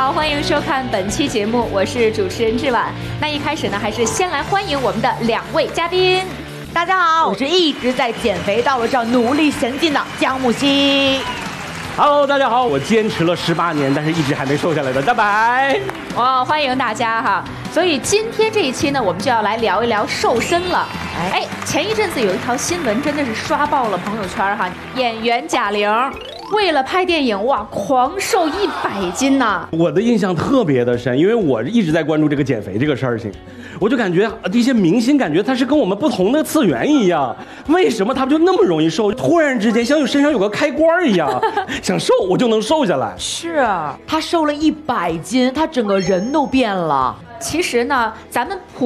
好，欢迎收看本期节目，我是主持人志婉。那一开始呢，还是先来欢迎我们的2位嘉宾。 大家好，我是一直在减肥道路上努力前进的姜木希。 Hello， 大家好，我坚持了18年，但是一直还没瘦下来的大白。 哇，欢迎大家哈！所以今天这一期呢，我们就要来聊一聊瘦身了。前一阵子有一条新闻真的是刷爆了朋友圈哈，演员贾玲为了拍电影哇，狂瘦100斤呐！ 我的印象特别的深，因为我一直在关注这个减肥这个事情，我就感觉这些明星感觉他是跟我们不同的次元一样，为什么他们就那么容易瘦？突然之间像身上有个开关一样，想瘦我就能瘦下来。 是，他瘦了100斤，他整个人都变了。 其实呢，咱们